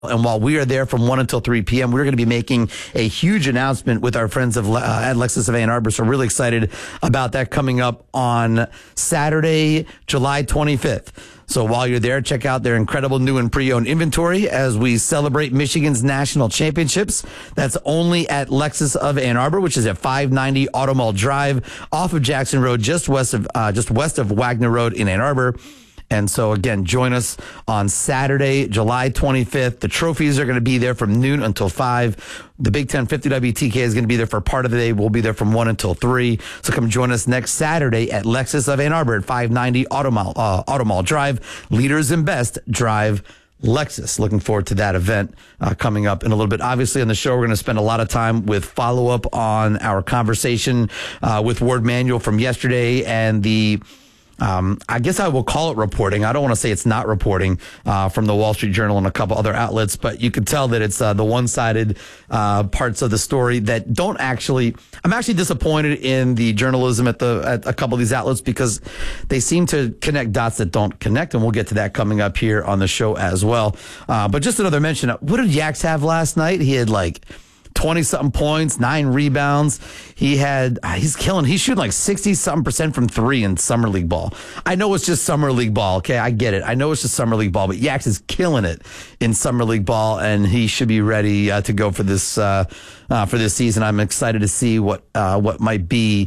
And while we are there from 1 until 3 p.m., we're going to be making a huge announcement with our friends at Lexus of Ann Arbor. So really excited about that coming up on Saturday, July 25th. So while you're there, check out their incredible new and pre-owned inventory as we celebrate Michigan's national championships. That's only at Lexus of Ann Arbor, which is at 590 Auto Mall Drive off of Jackson Road, just west of Wagner Road in Ann Arbor. And so, again, join us on Saturday, July 25th. The trophies are going to be there from noon until 5. The Big Ten 50 WTK is going to be there for part of the day. We'll be there from 1 until 3. So come join us next Saturday at Lexus of Ann Arbor at 590 Auto Mall Drive. Leaders in best drive Lexus. Looking forward to that event coming up in a little bit. Obviously, on the show, we're going to spend a lot of time with follow-up on our conversation with Ward Manuel from yesterday and the I guess I will call it reporting. I don't want to say it's not reporting from the Wall Street Journal and a couple other outlets, but you can tell that it's the one-sided parts of the story that don't actually. I'm actually disappointed in the journalism at a couple of these outlets because they seem to connect dots that don't connect, and we'll get to that coming up here on the show as well. But just another mention. What did Yax have last night? He had 20-something points, 9 rebounds. He's killing. He's shooting 60-something% from 3 in Summer League ball. I know it's just Summer League ball. Okay, I get it. I know it's just Summer League ball, but Yax is killing it in Summer League ball, and he should be ready to go for this season. I'm excited to see what he might be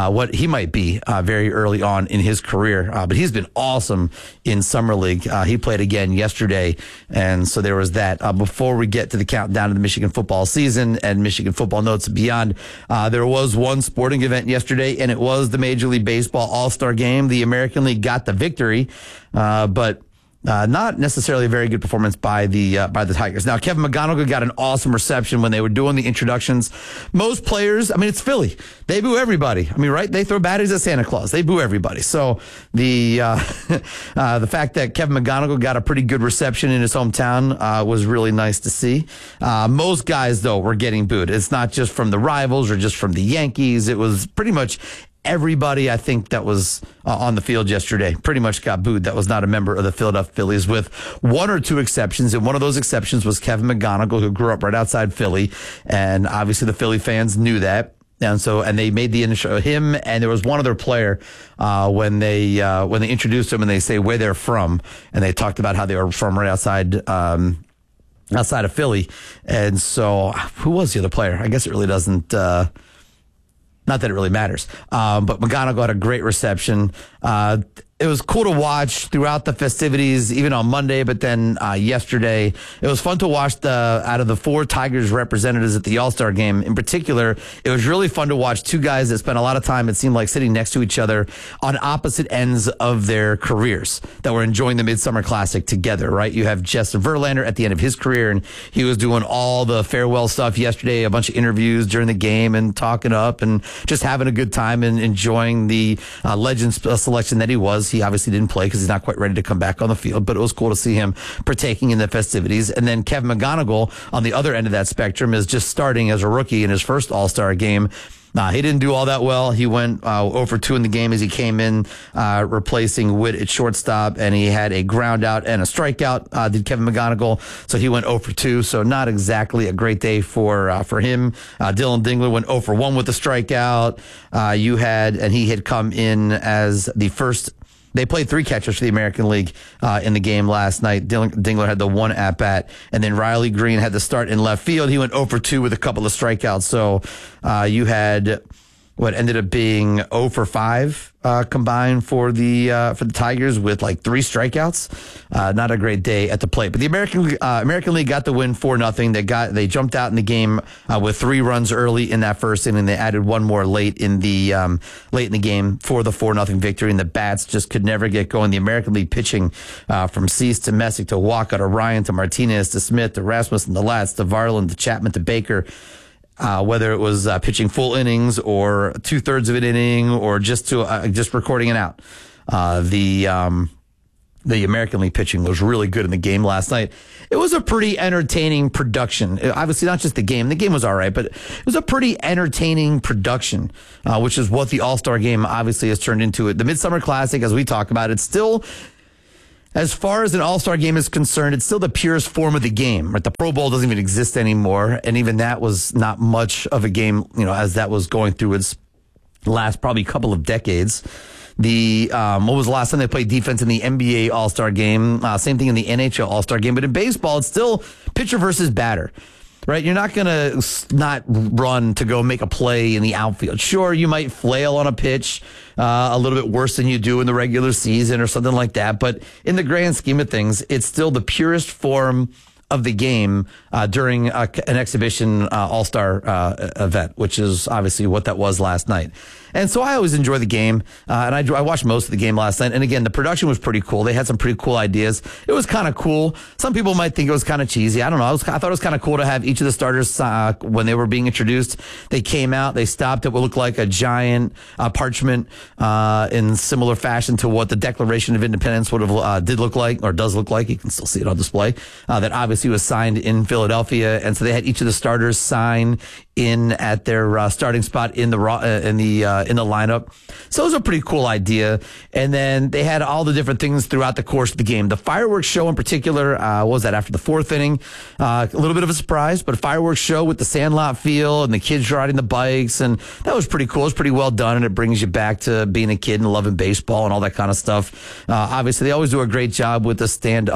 very early on in his career. But he's been awesome in Summer League. He played again yesterday, and so there was that. Before we get to the countdown to the Michigan football season and Michigan football notes and beyond, there was one sporting event yesterday, and it was the Major League Baseball All-Star Game. The American League got the victory, but not necessarily a very good performance by the Tigers. Now, Kevin McGonigal got an awesome reception when they were doing the introductions. Most players, it's Philly. They boo everybody. Right? They throw batteries at Santa Claus. They boo everybody. So the fact that Kevin McGonigal got a pretty good reception in his hometown was really nice to see. Most guys, though, were getting booed. It's not just from the rivals or just from the Yankees. It was pretty much everybody, I think, that was on the field yesterday pretty much got booed that was not a member of the Philadelphia Phillies, with one or two exceptions. And one of those exceptions was Kevin McGonigal, who grew up right outside Philly. And obviously the Philly fans knew that. And they made the intro, him, and there was one other player, when they introduced him and they say where they're from. And they talked about how they were from right outside of Philly. And so who was the other player? I guess it really doesn't, not that it really matters. But McGonigal had a great reception. It was cool to watch throughout the festivities, even on Monday, but then yesterday. It was fun to watch out of the 4 Tigers representatives at the All-Star Game. In particular, it was really fun to watch 2 guys that spent a lot of time, it seemed like, sitting next to each other on opposite ends of their careers that were enjoying the Midsummer Classic together, right? You have Justin Verlander at the end of his career, and he was doing all the farewell stuff yesterday, a bunch of interviews during the game and talking up and just having a good time and enjoying the Legends selection that he was. He obviously didn't play because he's not quite ready to come back on the field, but it was cool to see him partaking in the festivities. And then Kevin McGonigal on the other end of that spectrum is just starting as a rookie in his first All-Star game. He didn't do all that well. He went 0 for 2 in the game as he came in, replacing Witt at shortstop, and he had a ground out and a strikeout, did Kevin McGonigal. So he went 0 for 2, so not exactly a great day for him. Dylan Dingler went 0 for 1 with a strikeout. He had come in as the first. They played 3 catchers for the American League in the game last night. Dingler had the 1 at-bat, and then Riley Green had the start in left field. He went 0 for 2 with a couple of strikeouts. So you had what ended up being 0 for 5 combined for the Tigers with 3 strikeouts. Not a great day at the plate. But the American League got the win 4-0. They jumped out in the game with 3 runs early in that first inning. They added 1 more late in the game for the 4-0 victory. And the bats just could never get going. The American League pitching from Cease to Messick to Walker to Ryan to Martinez to Smith to Rasmussen to Latz to Varland to Chapman to Baker. Whether it was pitching full innings or 2/3 of an inning or just recording it out. The American League pitching was really good in the game last night. It was a pretty entertaining production. Obviously, not just the game. The game was all right, but it was a pretty entertaining production, which is what the All-Star Game obviously has turned into. The Midsummer Classic, as we talk about, it's still As far as an all-star game is concerned, it's still the purest form of the game. Right? The Pro Bowl doesn't even exist anymore, and even that was not much of a game, as that was going through its last probably couple of decades. What was the last time they played defense in the NBA All-Star game? Same thing in the NHL All-Star game. But in baseball, it's still pitcher versus batter. Right? You're not going to not run to go make a play in the outfield. Sure, you might flail on a pitch a little bit worse than you do in the regular season or something like that. But in the grand scheme of things, it's still the purest form of the game during an exhibition all-star event, which is obviously what that was last night. And so I always enjoy the game, and I watched most of the game last night. And again, the production was pretty cool. They had some pretty cool ideas. It was kind of cool. Some people might think it was kind of cheesy. I don't know. I thought it was kind of cool to have each of the starters, when they were being introduced, they came out, they stopped at what looked like a giant parchment in similar fashion to what the Declaration of Independence did look like, or does look like. You can still see it on display. That obviously was signed in Philadelphia, and so they had each of the starters sign in at their starting spot in the lineup. So it was a pretty cool idea. And then they had all the different things throughout the course of the game. The fireworks show in particular, what was that, after the fourth inning? A little bit of a surprise, but a fireworks show with the Sandlot feel and the kids riding the bikes, and that was pretty cool. It was pretty well done, and it brings you back to being a kid and loving baseball and all that kind of stuff. Obviously, they always do a great job with the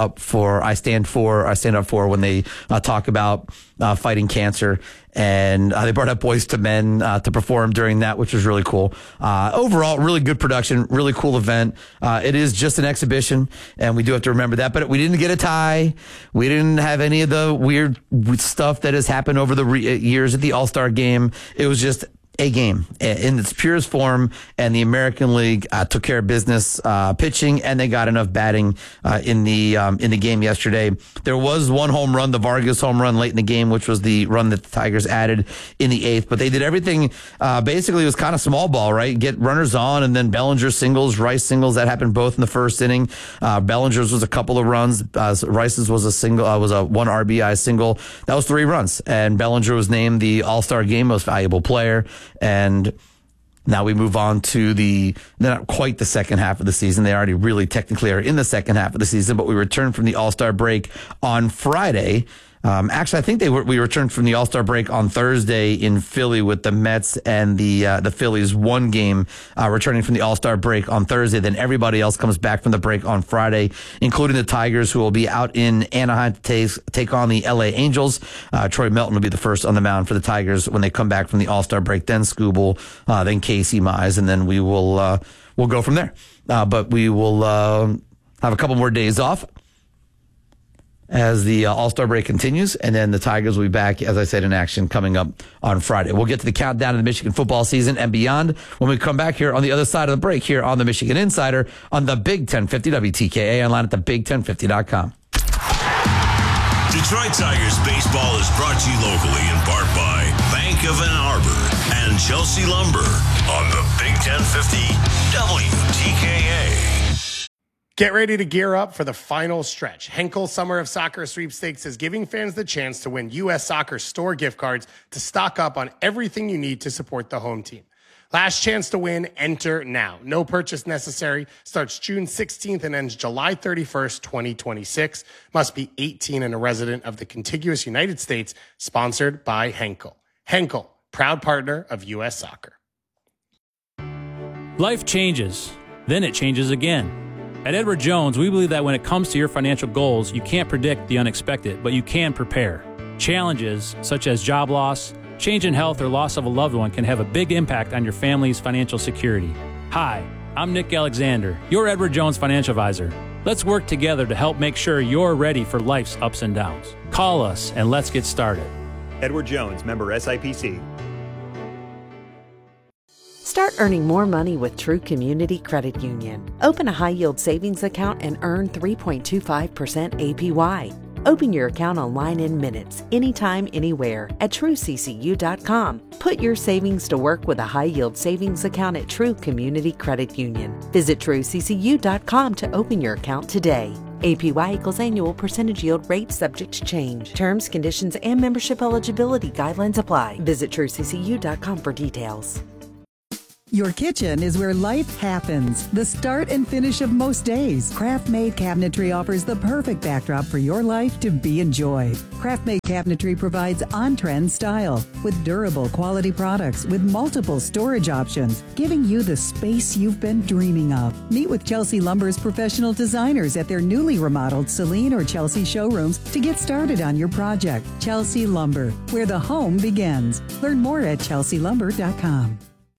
I stand up for when they talk about fighting cancer. And they brought up Boyz II Men to perform during that, which was really cool. Overall, really good production, really cool event. It is just an exhibition, and we do have to remember that. But we didn't get a tie. We didn't have any of the weird stuff that has happened over the years at the All-Star game. It was just a game in its purest form, and the American League took care of business pitching, and they got enough batting in the game yesterday. There was one home run, the Vargas home run late in the game, which was the run that the Tigers added in the eighth. But they did everything. Basically, it was kind of small ball, right? Get runners on, and then Bellinger singles, Rice singles. That happened both in the first inning. Bellinger's was a couple of runs. Rice's was a single, was a one RBI single. That was 3 runs, and Bellinger was named the All-Star Game Most Valuable Player. And now we move on to they're not quite the second half of the season. They already really technically are in the second half of the season, but we return from the All-Star break on Friday. Actually, I think we returned from the All-Star break on Thursday in Philly with the Mets and the Phillies. One game returning from the All-Star break on Thursday. Then everybody else comes back from the break on Friday, including the Tigers, who will be out in Anaheim to take on the LA Angels. Troy Melton will be the first on the mound for the Tigers when they come back from the All-Star break. Then Skubal, then Casey Mize, and then we'll go from there. But we will have a couple more days off as the All-Star break continues, and then the Tigers will be back, as I said, in action coming up on Friday. We'll get to the countdown of the Michigan football season and beyond when we come back here on the other side of the break here on the Michigan Insider on the Big 1050 WTKA, online at thebig1050.com. Detroit Tigers baseball is brought to you locally in part by Bank of Ann Arbor and Chelsea Lumber on the Big 1050 WTKA. Get ready to gear up for the final stretch. Henkel Summer of Soccer Sweepstakes is giving fans the chance to win U.S. Soccer store gift cards to stock up on everything you need to support the home team. Last chance to win, enter now. No purchase necessary. Starts June 16th and ends July 31st, 2026. Must be 18 and a resident of the contiguous United States. Sponsored by Henkel. Henkel, proud partner of U.S. Soccer. Life changes. Then it changes again. At Edward Jones, we believe that when it comes to your financial goals, you can't predict the unexpected, but you can prepare. Challenges such as job loss, change in health, or loss of a loved one can have a big impact on your family's financial security. Hi, I'm Nick Alexander, your Edward Jones financial advisor. Let's work together to help make sure you're ready for life's ups and downs. Call us and let's get started. Edward Jones, member SIPC. Start earning more money with True Community Credit Union. Open a high-yield savings account and earn 3.25% APY. Open your account online in minutes, anytime, anywhere at TrueCCU.com. Put your savings to work with a high-yield savings account at True Community Credit Union. Visit TrueCCU.com to open your account today. APY equals annual percentage yield rate subject to change. Terms, conditions, and membership eligibility guidelines apply. Visit TrueCCU.com for details. Your kitchen is where life happens, the start and finish of most days. Craft-Made Cabinetry offers the perfect backdrop for your life to be enjoyed. Craft-Made Cabinetry provides on-trend style with durable quality products with multiple storage options, giving you the space you've been dreaming of. Meet with Chelsea Lumber's professional designers at their newly remodeled Celine or Chelsea showrooms to get started on your project. Chelsea Lumber, where the home begins. Learn more at chelsealumber.com.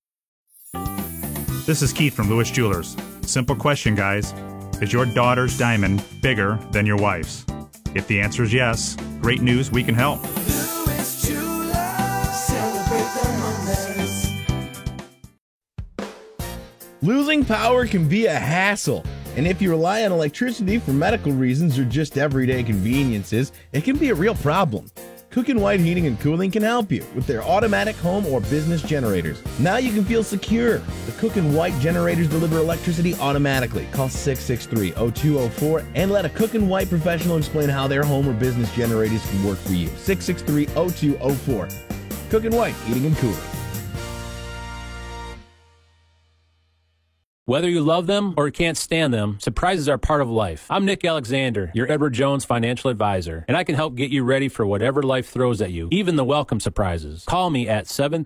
This is Keith from Lewis Jewelers. Simple question, guys. Is your daughter's diamond bigger than your wife's? If the answer is yes, great news, we can help. Lewis Jewelers, celebrate the moments. Losing power can be a hassle, and if you rely on electricity for medical reasons or just everyday conveniences, it can be a real problem. Cook and White Heating and Cooling can help you with their automatic home or business generators. Now you can feel secure. The Cook and White generators deliver electricity automatically. Call 663-0204 and let a Cook and White professional explain how their home or business generators can work for you. 663-0204. Cook and White Heating and Cooling. Whether you love them or can't stand them, surprises are part of life. I'm Nick Alexander, your Edward Jones financial advisor, and I can help get you ready for whatever life throws at you, even the welcome surprises. Call me at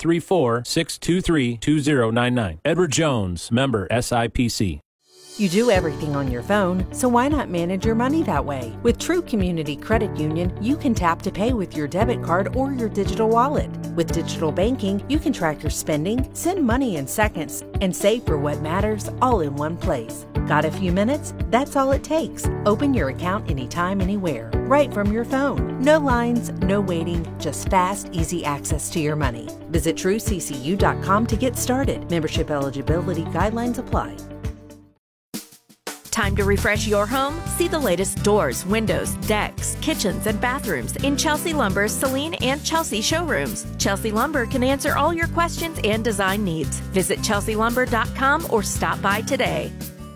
734-623-2099. Edward Jones, member SIPC. You do everything on your phone, so why not manage your money that way? With True Community Credit Union, you can tap to pay with your debit card or your digital wallet. With digital banking, you can track your spending, send money in seconds, and save for what matters all in one place. Got a few minutes? That's all it takes. Open your account anytime, anywhere, right from your phone. No lines, no waiting, just fast, easy access to your money. Visit TrueCCU.com to get started. Membership eligibility guidelines apply. Time to refresh your home? See the latest doors, windows, decks, kitchens, and bathrooms in Chelsea Lumber's Celine and Chelsea showrooms. Chelsea Lumber can answer all your questions and design needs. Visit chelsealumber.com or stop by today.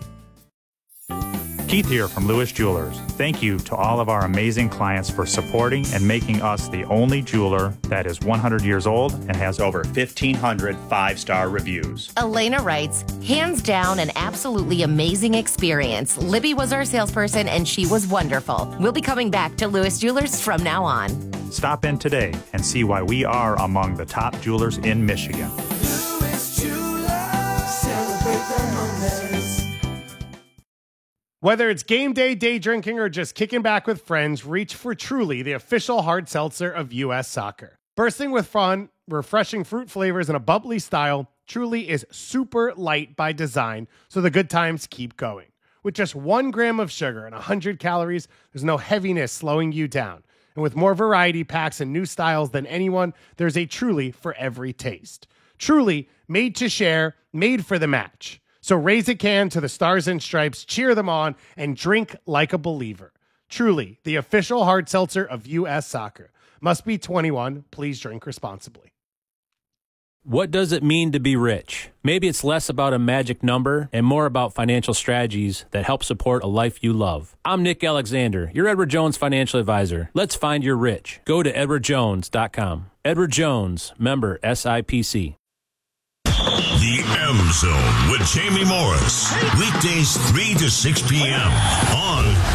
Keith here from Lewis Jewelers. Thank you to all of our amazing clients for supporting and making us the only jeweler that is 100 years old and has over 1,500 five-star reviews. Elena writes, hands down, an absolutely amazing experience. Libby was our salesperson and she was wonderful. We'll be coming back to Lewis Jewelers from now on. Stop in today and see why we are among the top jewelers in Michigan. Lewis Jewelers, celebrate the moments. Whether it's game day, day drinking, or just kicking back with friends, reach for Truly, the official hard seltzer of U.S. Soccer. Bursting with fun, refreshing fruit flavors, and a bubbly style, Truly is super light by design, so the good times keep going. With just 1 gram of sugar and 100 calories, there's no heaviness slowing you down. And with more variety packs and new styles than anyone, there's a Truly for every taste. Truly, made to share, made for the match. So raise a can to the Stars and Stripes, cheer them on, and drink like a believer. Truly, the official hard seltzer of U.S. Soccer. Must be 21. Please drink responsibly. What does it mean to be rich? Maybe it's less about a magic number and more about financial strategies that help support a life you love. I'm Nick Alexander, your Edward Jones financial advisor. Let's find your rich. Go to edwardjones.com. Edward Jones, member SIPC. The M Zone with Jamie Morris. Weekdays 3 to 6 p.m. on